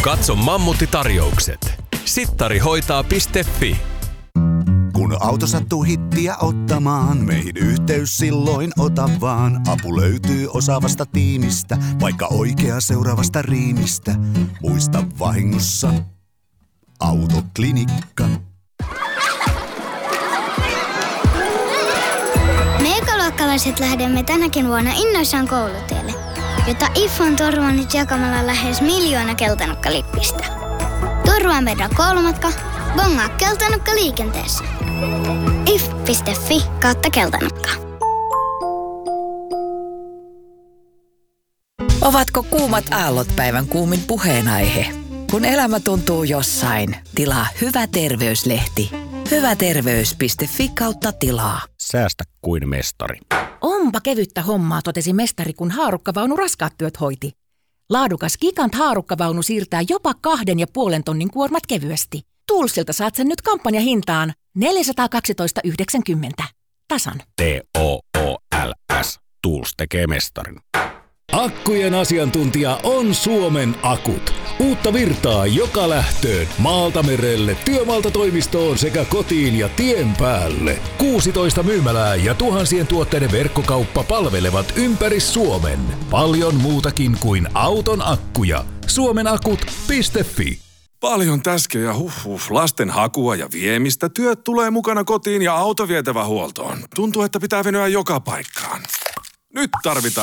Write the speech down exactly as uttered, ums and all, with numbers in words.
Katso Mammutti-tarjoukset. sittarihoitaa piste fi. Kun auto sattuu hittiä ottamaan, meihin yhteys silloin ota vaan. Apu löytyy osaavasta tiimistä, vaikka oikea seuraavasta riimistä. Muista vahingossa, Autoklinikka. Me ekaluokkalaiset lähdemme tänäkin vuonna innoissaan koulutielle, jota I F on turvannut jakamalla lähes miljoona keltanukkalippistä. Turvaa meidän koulumatka, bongaa keltanukka liikenteessä. if piste fi kautta keltanukka. Ovatko kuumat aallot päivän kuumin puheenaihe? Kun elämä tuntuu jossain, tilaa Hyvä terveyslehti. hyvä terveys piste fi kautta tilaa. Säästä kuin mestari. Onpa kevyttä hommaa, totesi mestari, kun haarukkavaunu raskaat työt hoiti. Laadukas Gigant haarukkavaunu siirtää jopa kahden ja puolen tonnin kuormat kevyesti. Toolsilta saat sen nyt kampanjahintaan neljäsataakaksitoista yhdeksänkymmentä. Tasan. T O O L S. Tools tekee mestarin. Akkujen asiantuntija on Suomen Akut. Uutta virtaa joka lähtöön, maalta merelle, työmaalta toimistoon sekä kotiin ja tien päälle. kuusitoista myymälää ja tuhansien tuotteiden verkkokauppa palvelevat ympäri Suomen. Paljon muutakin kuin auton akkuja. suomenakut piste fi. Paljon täskejä, huh, lasten hakua ja viemistä. Työt tulee mukana kotiin ja auto vietävä huoltoon. Tuntuu, että pitää venyä joka paikkaan. Nyt tarvitaan